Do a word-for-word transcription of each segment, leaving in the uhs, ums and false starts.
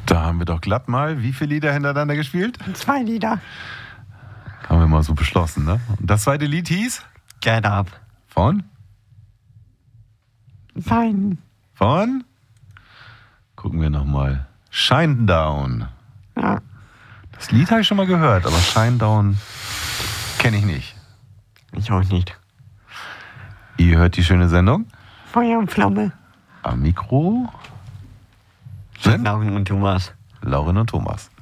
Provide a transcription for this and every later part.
Da haben wir doch glatt mal wie viele Lieder hintereinander gespielt? Zwei Lieder. Haben wir mal so beschlossen, ne? Und das zweite Lied hieß? Get Up. Von? Sein. Von? Gucken wir nochmal. Shinedown. Ja. Das Lied habe ich schon mal gehört, aber Shinedown kenne ich nicht. Ich auch nicht. Ihr hört die schöne Sendung? Feuer und Flamme. Am Mikro sind Lauren und Thomas. Lauren und Thomas.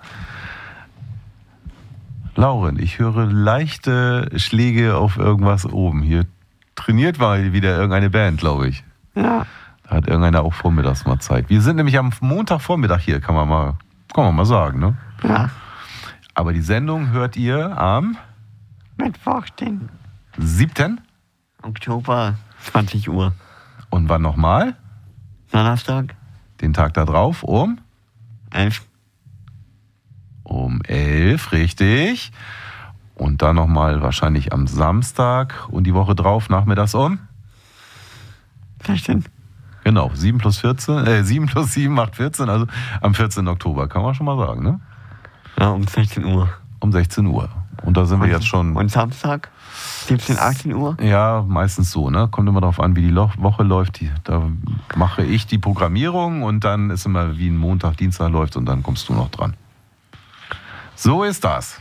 Lauren, ich höre leichte Schläge auf irgendwas oben. Hier trainiert mal wieder irgendeine Band, glaube ich. Ja. Da hat irgendeiner auch vormittags mal Zeit. Wir sind nämlich am Montagvormittag hier, kann man mal, kann man mal sagen, ne? Ja. Aber die Sendung hört ihr am Mittwoch, den siebten Oktober, zwanzig Uhr. Und wann nochmal? Donnerstag, Den Tag da drauf um? elf. Um elf, richtig. Und dann nochmal wahrscheinlich am Samstag und die Woche drauf nachmittags um? sechzehn. Genau, sieben plus vierzehn, äh, sieben plus sieben macht vierzehn, also am vierzehnten Oktober, kann man schon mal sagen, ne? Ja, um sechzehn Uhr. Um sechzehn Uhr. Und da sind wir jetzt schon... Und Samstag, siebzehn, achtzehn Uhr? Ja, meistens so, ne? Kommt immer darauf an, wie die Lo- Woche läuft. Die, da mache ich die Programmierung und dann ist immer wie ein Montag, Dienstag läuft und dann kommst du noch dran. So ist das.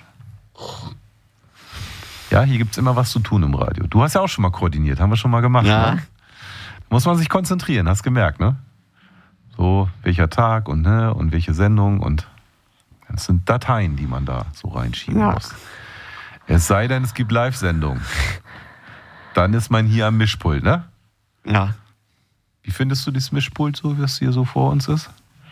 Ja, hier gibt es immer was zu tun im Radio. Du hast ja auch schon mal koordiniert, haben wir schon mal gemacht. Ja. Ne? Muss man sich konzentrieren, hast gemerkt, ne? So, welcher Tag und, ne, und welche Sendung und das sind Dateien, die man da so reinschieben Ja. muss. Es sei denn, es gibt Live-Sendungen. Dann ist man hier am Mischpult, ne? Ja. Wie findest du das Mischpult so, wie es hier so vor uns ist?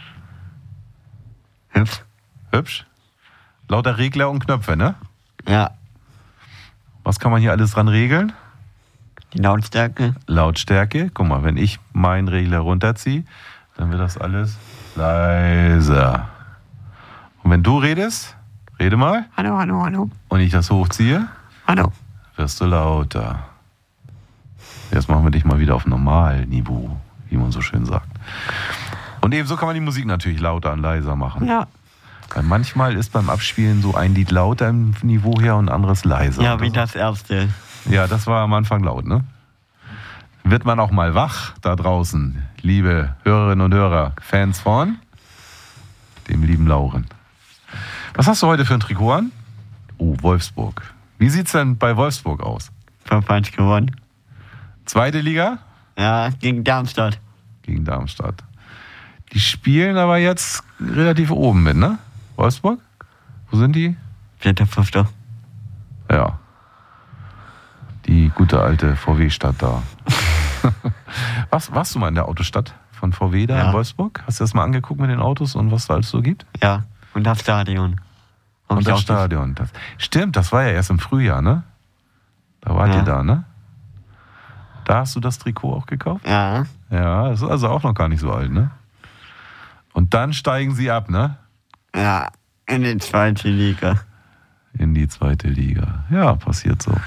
Hübsch. Hübsch? Lauter Regler und Knöpfe, ne? Ja. Was kann man hier alles dran regeln? Die Lautstärke. Lautstärke. Guck mal, wenn ich meinen Regler runterziehe, dann wird das alles leiser. Und wenn du redest, rede mal, Hallo, hallo, hallo. und ich das hochziehe, Hallo. wirst du lauter. Jetzt machen wir dich mal wieder auf Normalniveau, wie man so schön sagt. Und ebenso kann man die Musik natürlich lauter und leiser machen. Ja. Weil manchmal ist beim Abspielen so ein Lied lauter im Niveau her und ein anderes leiser. Ja, wie das das erste. Ja, das war am Anfang laut, ne? Wird man auch mal wach da draußen, liebe Hörerinnen und Hörer, Fans von dem lieben Lauren. Was hast du heute für ein Trikot an? Oh, Wolfsburg. Wie sieht's denn bei Wolfsburg aus? fünf eins gewonnen. Zweite Liga? Ja, gegen Darmstadt. Gegen Darmstadt. Die spielen aber jetzt relativ oben mit, ne? Wolfsburg? Wo sind die? Vierter, fünfter. Ja. Die gute alte V W-Stadt da. was, warst du mal in der Autostadt von V W da Ja. in Wolfsburg? Hast du das mal angeguckt mit den Autos und was da alles so gibt? Ja. Und das Stadion. Hab Und ich das auch Stadion. Das, stimmt, das war ja erst im Frühjahr, ne? Da wart Ja. ihr da, ne? Da hast du das Trikot auch gekauft? Ja. Ja, das ist also auch noch gar nicht so alt, ne? Und dann steigen sie ab, ne? Ja. In die zweite Liga. In die zweite Liga. Ja, passiert so.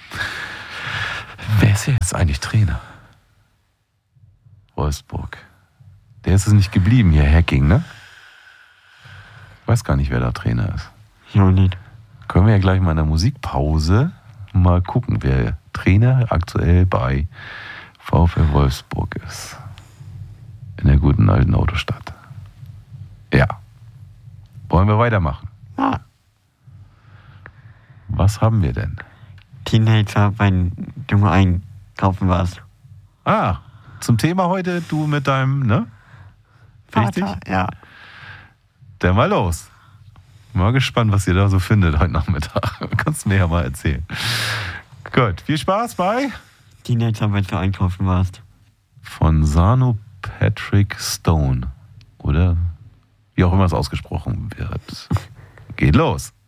Wer ist jetzt eigentlich Trainer? Wolfsburg. Der ist es nicht geblieben hier, Hacking, ne? Ich weiß gar nicht, wer da Trainer ist. Ich auch nicht. Können wir ja gleich mal in der Musikpause mal gucken, wer Trainer aktuell bei VfL Wolfsburg ist. In der guten alten Autostadt. Ja. Wollen wir weitermachen? Ja. Was haben wir denn? Teenager, wenn du mal einkaufen warst. Ah, zum Thema heute, du mit deinem, ne? Richtig? Vater, ja. Dann mal los. Mal gespannt, was ihr da so findet heute Nachmittag. Kannst du mir ja mal erzählen. Gut, viel Spaß bei Teenager, wenn du einkaufen warst. von Sanu Patrick Stone. Oder wie auch immer es ausgesprochen wird. Geht los.